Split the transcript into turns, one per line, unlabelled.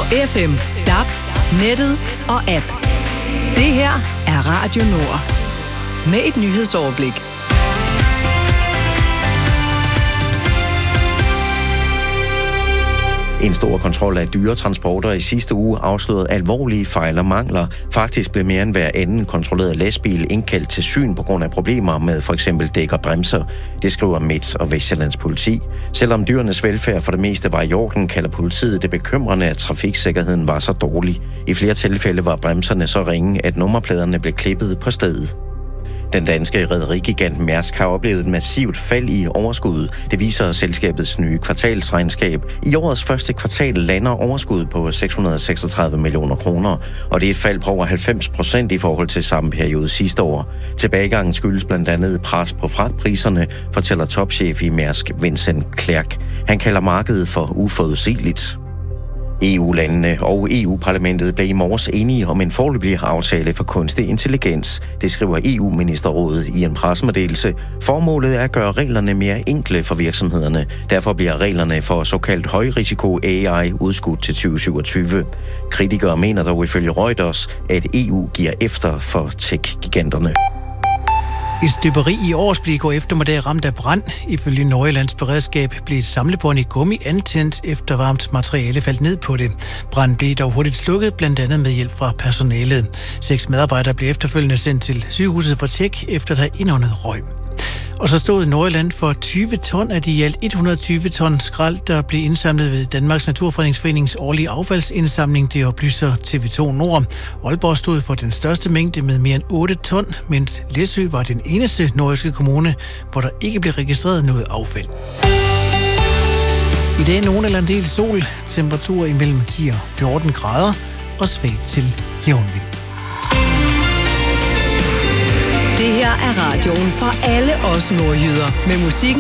FM, DAB, nettet og app. Det her er Radio Nord. Med et nyhedsoverblik.
En stor kontrol af dyretransporter i sidste uge afslørede alvorlige fejl og mangler. Faktisk blev mere end hver anden kontrolleret lastbil indkaldt til syn på grund af problemer med f.eks. dæk og bremser. Det skriver Midt- og Vestsjællands politi. Selvom dyrenes velfærd for det meste var i orden, kalder politiet det bekymrende, at trafiksikkerheden var så dårlig. I flere tilfælde var bremserne så ringe, at nummerpladerne blev klippet på stedet. Den danske rederigigant Mærsk har oplevet et massivt fald i overskuddet. Det viser selskabets nye kvartalsregnskab. I årets første kvartal lander overskuddet på 636 millioner kroner, og det er et fald på over 90% i forhold til samme periode sidste år. Tilbagegangen skyldes blandt andet pres på fragtpriserne, fortæller topchef i Mærsk Vincent Clerc. Han kalder markedet for uforudsigeligt. EU-landene og EU-parlamentet blev i morges enige om en foreløbig aftale for kunstig intelligens. Det skriver EU-ministerrådet i en pressemeddelelse. Formålet er at gøre reglerne mere enkle for virksomhederne. Derfor bliver reglerne for såkaldt højrisiko AI udskudt til 2027. Kritikere mener dog ifølge Reuters, at EU giver efter for tech-giganterne.
Et støberi i Årsby går eftermiddag ramt af brand. Ifølge Nordjyllands beredskab blev et samlebånd i gummi antændt, efter varmt materiale faldt ned på det. Branden blev dog hurtigt slukket, blandt andet med hjælp fra personalet. 6 medarbejdere blev efterfølgende sendt til sygehuset for tjek, efter der indåndet røg. Og så stod Nordjylland for 20 ton af de i alt 120 ton skrald, der blev indsamlet ved Danmarks Naturfredningsforenings årlige affaldsindsamling, det oplyser TV2 Nord. Aalborg stod for den største mængde med mere end 8 ton, mens Læsø var den eneste nordjyske kommune, hvor der ikke blev registreret noget affald. I dag nogen eller en del sol, temperaturer imellem 10 og 14 grader og svag til jævnvind.
Det her er radioen for alle os nordjyder med musik